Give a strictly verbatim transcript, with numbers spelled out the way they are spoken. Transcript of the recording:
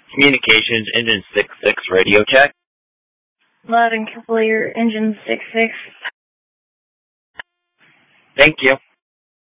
Communications, engine six six, radio check. Loud and clear, engine six six. Thank you.